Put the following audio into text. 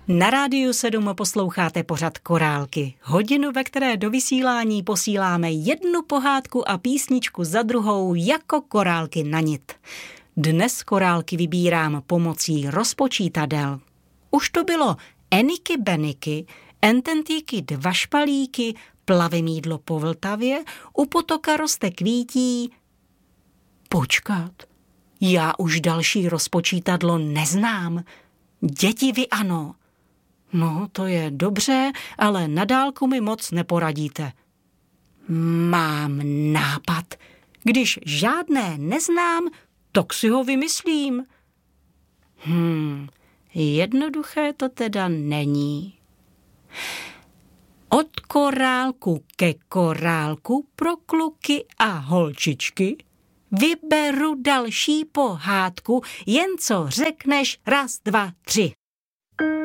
Na Rádiu 7 posloucháte pořad Korálky. Hodinu, ve které do vysílání posíláme jednu pohádku a písničku za druhou jako korálky na nit. Dnes korálky vybírám pomocí rozpočítadel. Už to bylo Eniky Beniky, Ententíky dva špalíky, Plavy mýdlo po Vltavě, u potoka roste kvítí. Počkat, já už další rozpočítadlo neznám. Děti vy ano. No, to je dobře, ale na dálku mi moc neporadíte. Mám nápad. Když žádné neznám, tak si ho vymyslím. Jednoduché to teda není. Od korálku ke korálku pro kluky a holčičky vyberu další pohádku, jen co řekneš 1, 2, 3.